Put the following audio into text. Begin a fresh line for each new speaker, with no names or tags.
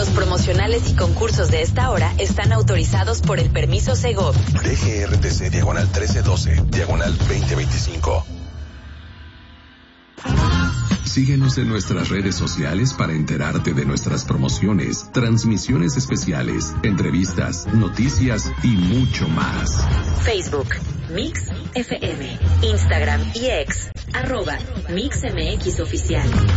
Los promocionales y concursos de esta hora están autorizados por el permiso Segov.
DGRTC diagonal 1312, diagonal 2025.
Síguenos en nuestras redes sociales para enterarte de nuestras promociones, transmisiones especiales, entrevistas, noticias y mucho más.
Facebook, Mix FM, Instagram y X, @MixMX Oficial.